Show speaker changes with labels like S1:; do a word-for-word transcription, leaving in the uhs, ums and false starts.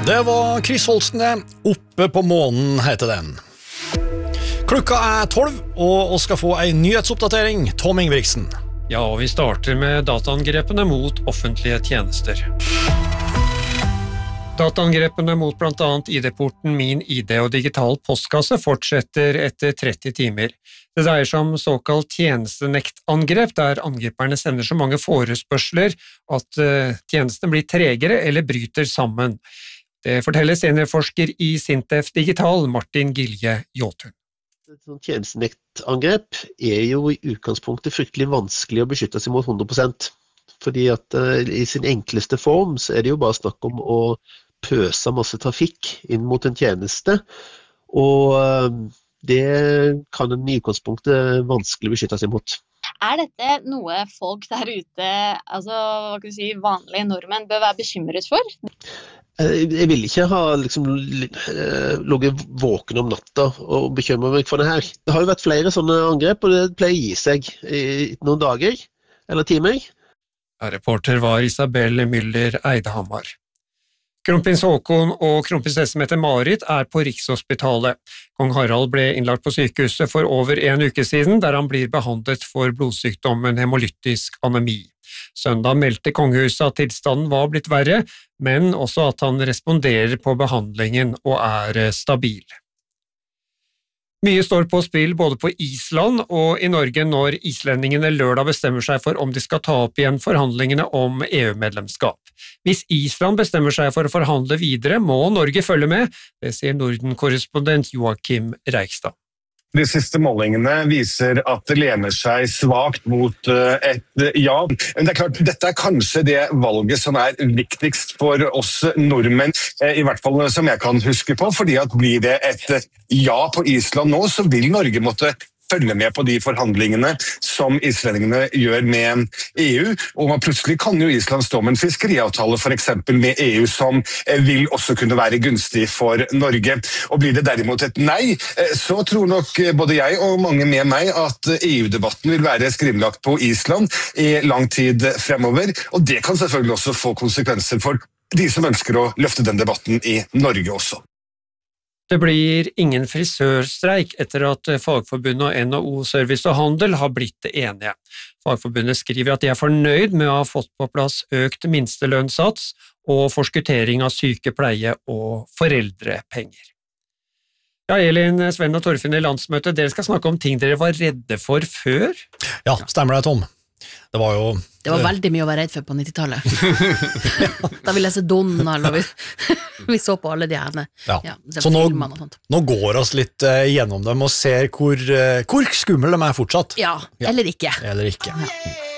S1: Det var Chris Holsten det. Oppe på månen heter den. Klokka er tolv, og vi skal få en nyhetsoppdatering. Tom Ingvrigtsen.
S2: Ja, og vi starter med dataangrepene mot offentlige tjenester. Dataangrepene mot blant annet I D-porten Min I D og digital postkasse fortsetter etter tretti timer. Det dreier seg om såkalt tjenestenektangrep, der angriperne sender så mange forespørsler at tjenesten blir tregere eller bryter sammen. Det forteller seniorforsker I Sintef Digital, Martin Gilje Jåtun.
S3: Et sånt tjenestenektangrep er jo I utgangspunktet fryktelig vanskelig å beskytte seg mot hundre prosent. Fordi at uh, I sin enkleste form så er det jo bare snakk om å pøse masse trafikk inn mot en tjeneste, og uh, det kan en I utgangspunktet vanskelig beskytte seg mot.
S4: Er dette noe folk der ute, altså hva kan du si, vanlige nordmenn, bør være bekymret for?
S3: Jeg vil ikke ha liksom, ligget våken om natta og bekymre meg for det her. Det har jo vært flere sånne angrep, og det pleier å gi seg I noen dager eller timer.
S2: Ja, reporter var Isabel Müller Eidehammar. Kronprins Håkon og kronprinsesse Mette-Marit er på Rikshospitalet. Kong Harald ble innlagt på sykehuset for over en uke siden, der han blir behandlet for blodsykdommen hemolytisk anemi. Søndag meldte kongehuset at tilstanden var blitt verre, men også at han responderer på behandlingen og er stabil. Mye står på spill både på Island og I Norge når islendingene lørdag bestemmer seg for om de skal ta opp igjen forhandlingene om EU-medlemskap. Hvis Island bestemmer seg for å forhandle videre, må Norge følge med, det sier Norden-korrespondent Joakim Reikstad.
S5: De siste målingene viser at det lener seg svagt mot et ja. Men det er klart, dette er kanskje det valget som er viktigst for oss nordmenn, I hvert fall som jeg kan huske på, fordi at blir det et ja på Island nå, så vil Norge måtte følge med på de forhandlingene som islendingene gjør med EU, og man plutselig kan jo Island stå med en fiskeriavtale for eksempel med EU som vil også kunne være gunstig for Norge. Og blir det derimot et nei, så tror nok både jeg og mange med meg at EU-debatten vil være skrinlagt på Island I lang tid fremover, og det kan selvfølgelig også få konsekvenser for de som ønsker å løfte den debatten I Norge også.
S2: Det blir ingen frisørstreik etter at Fagforbundet og N H O Service og Handel har blitt enige. Fagforbundet skriver at de er fornøyd med å ha fått på plass økt minstelønnssats og forskuttering av sykepleie og foreldrepenger. Ja, Elin, Sven og Torfinn I landsmøtet, dere skal snakke om ting dere var redde for før?
S1: Ja, stemmer det, Tom. Det var jo...
S6: Det var veldig mye å være redd for på nittitallet. Da vi leste Donald, og vi, vi så på alle de herne.
S1: Ja.
S6: Ja,
S1: så nå, nå går oss litt uh, gjennom dem og ser hvor, uh, hvor skummel de er fortsatt.
S6: Ja, eller ikke.
S1: Eller ikke. Ja.